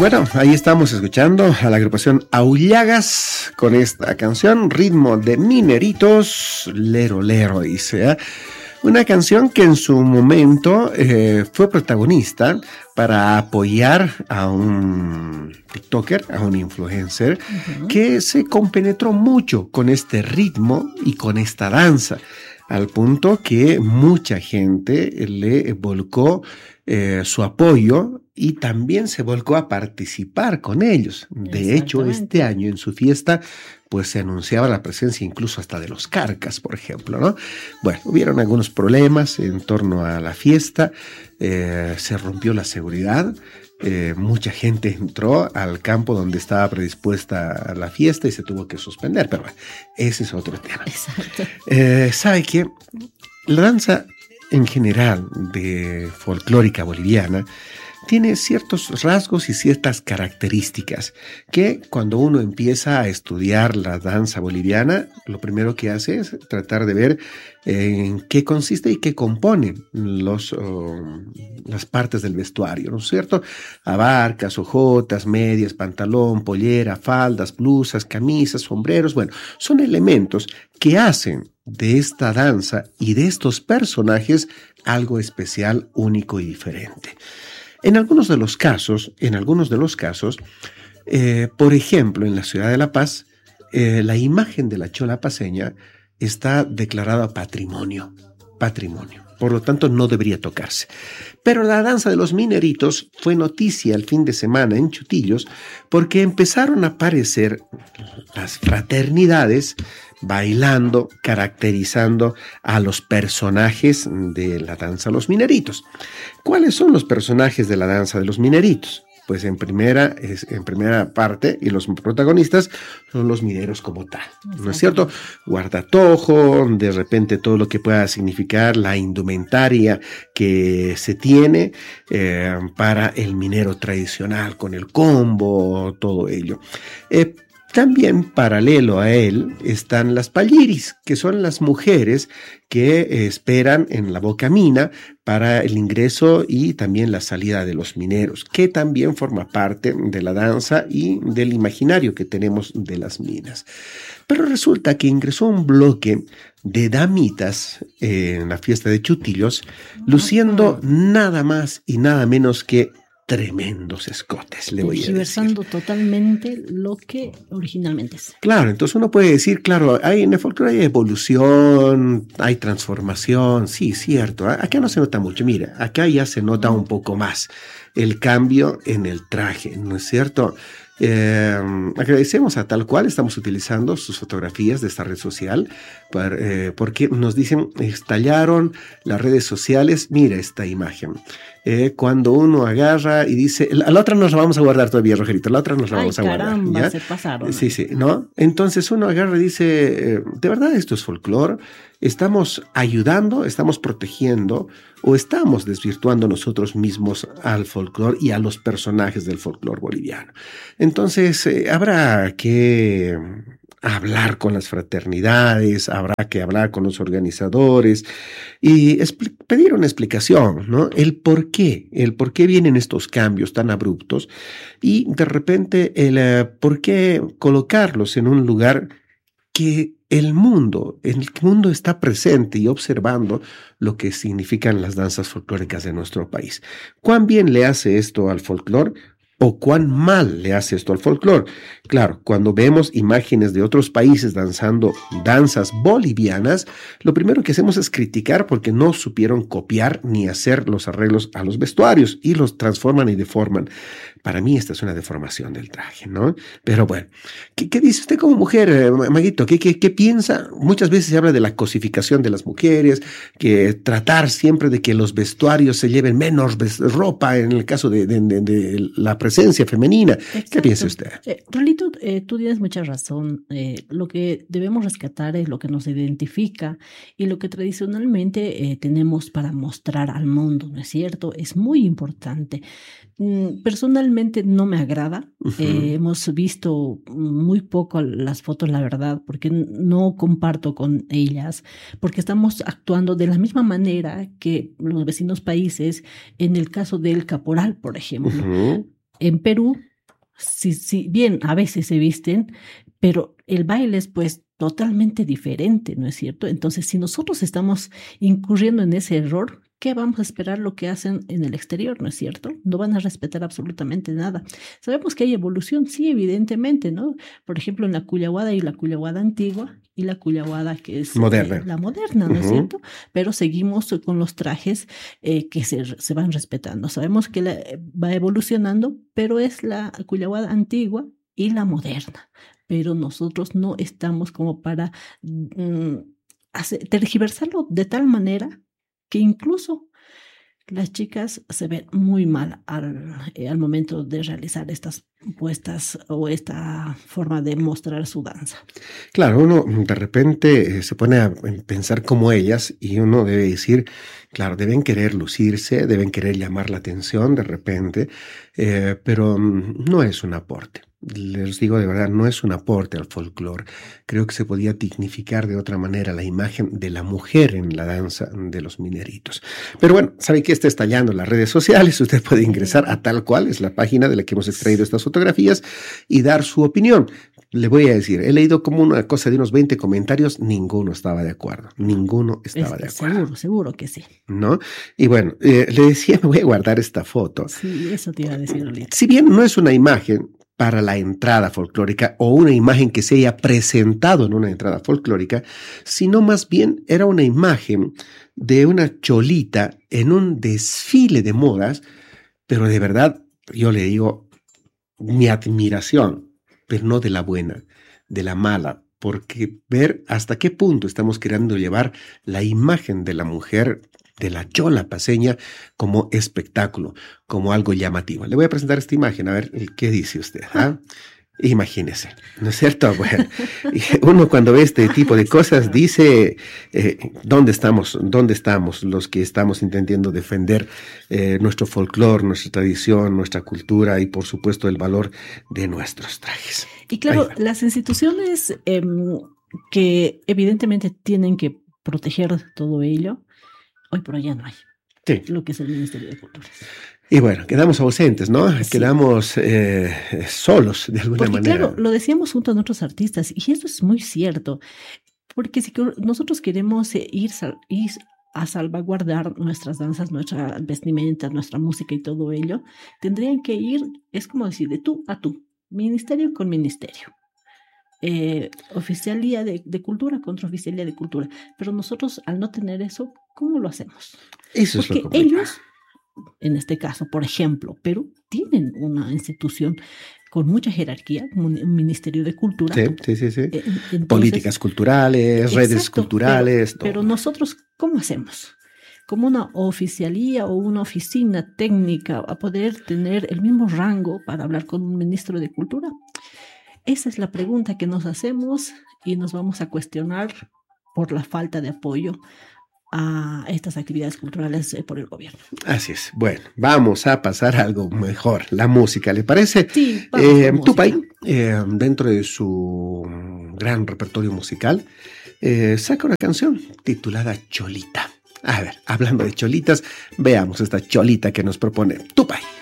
Bueno, ahí estamos escuchando a la agrupación Aullagas con esta canción, ritmo de mineritos, lero lero, dice, ¿eh? Una canción que en su momento fue protagonista para apoyar a un TikToker, a un influencer, que se compenetró mucho con este ritmo y con esta danza, al punto que mucha gente le volcó su apoyo y también se volcó a participar con ellos. De hecho, este año en su fiesta pues se anunciaba la presencia incluso hasta de los Carcas, por ejemplo, ¿no? Bueno, hubieron algunos problemas en torno a la fiesta, se rompió la seguridad, mucha gente entró al campo donde estaba predispuesta a la fiesta y se tuvo que suspender, pero bueno, ese es otro tema. Exacto. ¿Sabe qué? La danza en general de folclórica boliviana tiene ciertos rasgos y ciertas características que cuando uno empieza a estudiar la danza boliviana, lo primero que hace es tratar de ver en qué consiste y qué componen las partes del vestuario, ¿no es cierto? Abarcas, ojotas, medias, pantalón, pollera, faldas, blusas, camisas, sombreros, bueno, son elementos que hacen de esta danza y de estos personajes algo especial, único y diferente. En algunos de los casos, por ejemplo, en la ciudad de La Paz, la imagen de la chola paceña está declarada patrimonio. Por lo tanto, no debería tocarse. Pero la danza de los mineritos fue noticia el fin de semana en Chutillos porque empezaron a aparecer las fraternidades bailando, caracterizando a los personajes de la danza de los mineritos. ¿Cuáles son los personajes de la danza de los mineritos? Pues en primera parte, y los protagonistas son los mineros como tal, ¿no es cierto? Guardatojo, de repente todo lo que pueda significar la indumentaria que se tiene para el minero tradicional, con el combo, todo ello. También paralelo a él están las palliris, que son las mujeres que esperan en la bocamina para el ingreso y también la salida de los mineros, que también forma parte de la danza y del imaginario que tenemos de las minas. Pero resulta que ingresó un bloque de damitas en la fiesta de Chutillos, luciendo nada más y nada menos que tremendos escotes, le voy a decir. Tergiversando totalmente lo que originalmente es. Claro, entonces uno puede decir, claro, en el folclore hay evolución, hay transformación, sí, cierto. Acá no se nota mucho, mira, acá ya se nota un poco más el cambio en el traje, ¿no es cierto? Agradecemos a Tal Cual, estamos utilizando sus fotografías de esta red social porque nos dicen, estallaron las redes sociales, mira esta imagen. Cuando uno agarra y dice, la otra nos la vamos a guardar todavía, Rogerito, la otra nos la vamos a guardar. Caramba, ¿ya? Se pasaron. Sí, ¿no? Entonces uno agarra y dice, ¿de verdad esto es folclore? ¿Estamos ayudando, estamos protegiendo o estamos desvirtuando nosotros mismos al folclore y a los personajes del folclore boliviano? Entonces habrá que hablar con las fraternidades, habrá que hablar con los organizadores y pedir una explicación, ¿no? El por qué vienen estos cambios tan abruptos y de repente el por qué colocarlos en un lugar que el mundo está presente y observando lo que significan las danzas folclóricas de nuestro país. ¿Cuán bien le hace esto al folclore? ¿O cuán mal le hace esto al folclore? Claro, cuando vemos imágenes de otros países danzando danzas bolivianas, lo primero que hacemos es criticar porque no supieron copiar ni hacer los arreglos a los vestuarios y los transforman y deforman. Para mí esta es una deformación del traje, ¿no? Pero bueno, ¿qué dice usted como mujer, Maguito? ¿Qué piensa? Muchas veces se habla de la cosificación de las mujeres, que tratar siempre de que los vestuarios se lleven menos ropa en el caso de la presencia femenina. Exacto. ¿Qué piensa usted? Rolito, tú tienes mucha razón. Lo que debemos rescatar es lo que nos identifica y lo que tradicionalmente tenemos para mostrar al mundo, ¿no es cierto? Es muy importante. Personalmente no me agrada. Hemos visto muy poco las fotos, la verdad, porque no comparto con ellas, porque estamos actuando de la misma manera que los vecinos países, en el caso del caporal, por ejemplo. En Perú si bien a veces se visten, pero el baile es pues totalmente diferente, ¿no es cierto? Entonces, si nosotros estamos incurriendo en ese error, ¿qué vamos a esperar lo que hacen en el exterior, ¿no es cierto? No van a respetar absolutamente nada. Sabemos que hay evolución, sí, evidentemente, ¿no? Por ejemplo, en la cuyahuada y la cuyahuada antigua y la cuyahuada que es moderna, la moderna, ¿no es cierto? Pero seguimos con los trajes que se van respetando. Sabemos que va evolucionando, pero es la cuyahuada antigua y la moderna. Pero nosotros no estamos como para tergiversarlo de tal manera que incluso las chicas se ven muy mal al momento de realizar estas puestas o esta forma de mostrar su danza. Claro, uno de repente se pone a pensar como ellas y uno debe decir, claro, deben querer lucirse, deben querer llamar la atención de repente, pero no es un aporte. Les digo de verdad, no es un aporte al folclore. Creo que se podía dignificar de otra manera la imagen de la mujer en la danza de los mineritos. Pero bueno, sabe que está estallando en las redes sociales. Usted puede ingresar a Tal Cual, es la página de la que hemos extraído estas fotografías, y dar su opinión. Le voy a decir, he leído como una cosa de unos 20 comentarios, ninguno estaba de acuerdo. Ninguno estaba de acuerdo. Seguro que sí. ¿No? Y bueno, le decía, me voy a guardar esta foto. Sí, eso te iba a decir ahorita. Si bien no es una imagen para la entrada folclórica o una imagen que se haya presentado en una entrada folclórica, sino más bien era una imagen de una cholita en un desfile de modas, pero de verdad, yo le digo, mi admiración, pero no de la buena, de la mala, porque ver hasta qué punto estamos queriendo llevar la imagen de la mujer, de la chola paceña, como espectáculo, como algo llamativo. Le voy a presentar esta imagen, a ver qué dice usted. ¿Ah? Imagínese, ¿no es cierto? Bueno, uno cuando ve este tipo de cosas dice, ¿dónde estamos los que estamos intentando defender nuestro folclore, nuestra tradición, nuestra cultura y por supuesto el valor de nuestros trajes? Y claro, las instituciones que evidentemente tienen que proteger todo ello, hoy por hoy ya no hay. Sí. Lo que es el Ministerio de Cultura. Y bueno, quedamos ausentes, ¿no? Sí. Quedamos solos de alguna manera. Claro, lo decíamos junto a otros artistas, y eso es muy cierto, porque si nosotros queremos ir a salvaguardar nuestras danzas, nuestra vestimenta, nuestra música y todo ello, tendrían que ir, es como decir, de tú a tú, ministerio con ministerio. Oficialía de cultura contra oficialía de cultura. Pero nosotros, al no tener eso, ¿cómo lo hacemos? Eso porque es lo complicado. Ellos, en este caso, por ejemplo, Perú, tienen una institución con mucha jerarquía, como un ministerio de cultura. Sí. Entonces, políticas culturales, exacto, redes culturales. Pero nosotros, ¿cómo hacemos? Como una oficialía o una oficina técnica a poder tener el mismo rango para hablar con un ministro de cultura. Esa es la pregunta que nos hacemos y nos vamos a cuestionar por la falta de apoyo a estas actividades culturales por el gobierno. Así es. Bueno, vamos a pasar a algo mejor, la música, ¿le parece? Sí, Tupac, dentro de su gran repertorio musical, saca una canción titulada Cholita. A ver, hablando de cholitas, veamos esta cholita que nos propone Tupac.